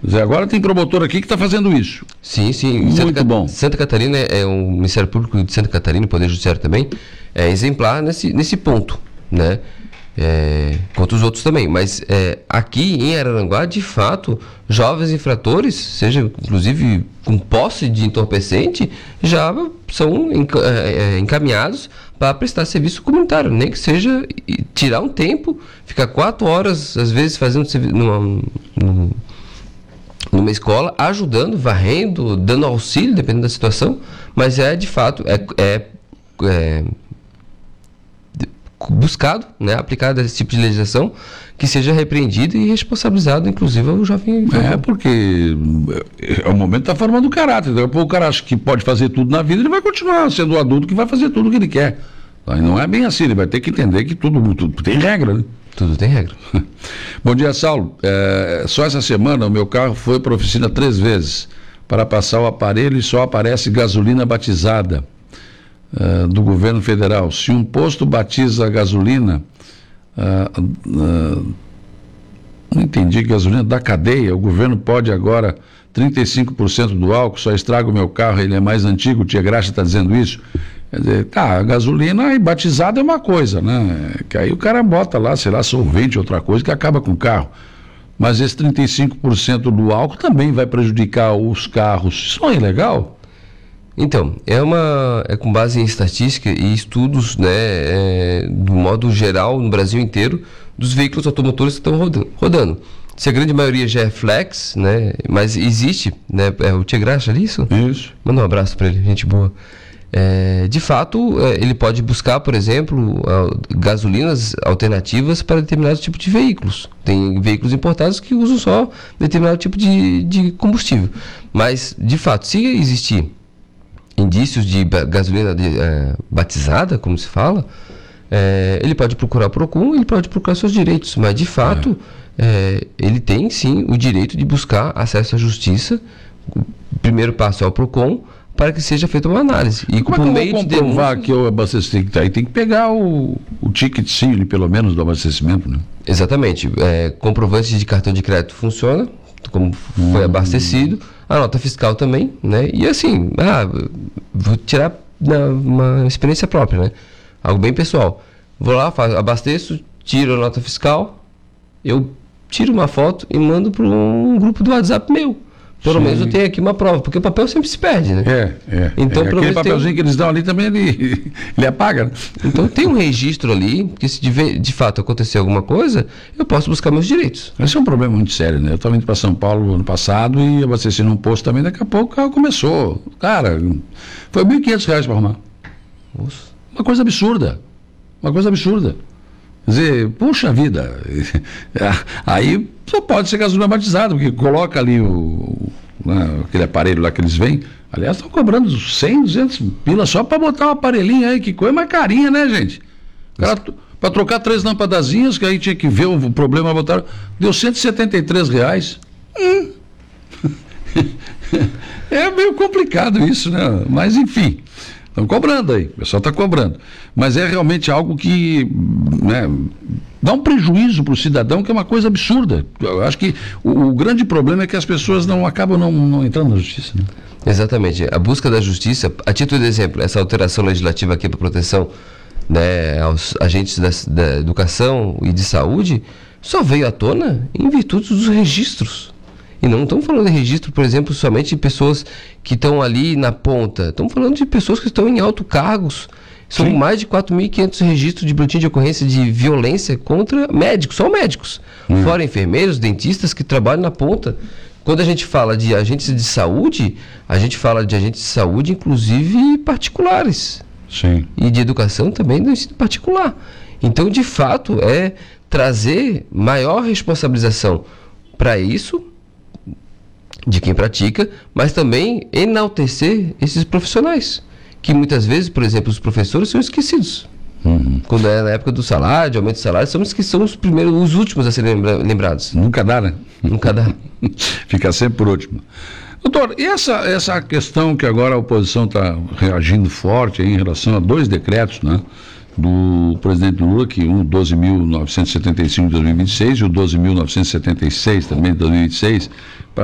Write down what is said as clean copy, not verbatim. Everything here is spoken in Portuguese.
Agora tem promotor aqui que está fazendo isso. Sim. Muito bom. Santa Catarina o Ministério Público de Santa Catarina, o Poder Judiciário também, é exemplar nesse ponto, né? Quanto os outros também. Mas aqui em Araranguá, de fato, jovens infratores, seja inclusive com posse de entorpecente, já são encaminhados para prestar serviço comunitário, nem que seja tirar um tempo, ficar 4 horas, às vezes, fazendo numa escola, ajudando, varrendo, dando auxílio, dependendo da situação, mas de fato, buscado, né, aplicado esse tipo de legislação, que seja repreendido e responsabilizado, inclusive, o jovem. Porque é o momento da formando o caráter. Daqui a pouco o cara acha que pode fazer tudo na vida, ele vai continuar sendo o adulto que vai fazer tudo o que ele quer. Tá? E não é bem assim, ele vai ter que entender que tudo tem regra, né? Tudo tem regra. Bom dia, Saulo. Só essa semana o meu carro foi para a oficina 3 vezes para passar o aparelho e só aparece gasolina batizada do governo federal. Se um posto batiza a gasolina, não entendi, gasolina da cadeia, o governo pode agora 35% do álcool, só estraga o meu carro, ele é mais antigo, o Tia Graxa está dizendo isso. Quer dizer, a gasolina e batizada é uma coisa, né? Que aí o cara bota lá, sei lá, solvente, outra coisa, que acaba com o carro. Mas esse 35% do álcool também vai prejudicar os carros. Isso não é ilegal? Então, é com base em estatística e estudos, né, do modo geral, no Brasil inteiro, dos veículos automotores que estão rodando. Se a grande maioria já é flex, né, mas existe, né, o Tia Graxa, é isso? Isso. Manda um abraço para ele, gente boa. De fato, ele pode buscar, por exemplo, gasolinas alternativas para determinado tipo de veículos. Tem veículos importados que usam só determinado tipo de combustível. Mas, de fato, se existir indícios de gasolina batizada, como se fala, ele pode procurar o PROCON, ele pode procurar seus direitos. Mas, de fato, ele tem, sim, o direito de buscar acesso à justiça. O primeiro passo é o PROCON, para que seja feita uma análise. E como é que eu vou comprovar que eu abasteci? Aí tem que pegar o ticketzinho, pelo menos, do abastecimento, né? Exatamente. Comprovante de cartão de crédito funciona, como foi abastecido. A nota fiscal também, né? E assim, vou tirar uma experiência própria, né? Algo bem pessoal. Vou lá, abasteço, tiro a nota fiscal, eu tiro uma foto e mando para um grupo do WhatsApp meu. Pelo menos eu tenho aqui uma prova, porque o papel sempre se perde, né? Então, aquele papelzinho que eles dão ali também, ele apaga, né? Então tem um registro ali, que se de fato acontecer alguma coisa, eu posso buscar meus direitos. Esse é um problema muito sério, né? Eu estava indo para São Paulo ano passado e abasteci num posto também, daqui a pouco o carro começou. Cara, foi R$1.500 para arrumar. Nossa. Uma coisa absurda. Quer dizer, puxa vida, aí só pode ser gasolina batizada, porque coloca ali aquele aparelho lá que eles vêm, aliás, estão cobrando 100, 200 pila só para botar um aparelhinho aí, que coisa mais carinha, né, gente? Para trocar 3 lampadazinhas, que aí tinha que ver o problema, botaram, deu R$173. É meio complicado isso, né? Mas enfim. Estão cobrando aí, o pessoal está cobrando. Mas é realmente algo que, né, dá um prejuízo para o cidadão, que é uma coisa absurda. Eu acho que o grande problema é que as pessoas acabam não entrando na justiça. Né? Exatamente. A busca da justiça, a título de exemplo, essa alteração legislativa aqui para proteção, né, aos agentes da educação e de saúde, só veio à tona em virtude dos registros. E não estamos falando de registro, por exemplo, somente de pessoas que estão ali na ponta. Estamos falando de pessoas que estão em altos cargos. São mais de 4.500 registros de boletim de ocorrência de violência contra médicos, só médicos. Fora enfermeiros, dentistas que trabalham na ponta. Quando a gente fala de agentes de saúde, a gente fala de agentes de saúde, inclusive particulares. Sim. E de educação também do ensino particular. Então, de fato, é trazer maior responsabilização para isso, de quem pratica, mas também enaltecer esses profissionais, que muitas vezes, por exemplo, os professores são esquecidos. Quando é na época do salário, de aumento de salário, são os primeiros, os últimos a serem lembrados. Nunca dá, né? Nunca dá. Fica sempre por último. Doutor, e essa questão que agora a oposição está reagindo forte em relação a 2 decretos, né? Do presidente Lula, que o 12.975 de 2026 e o 12.976 também de 2026,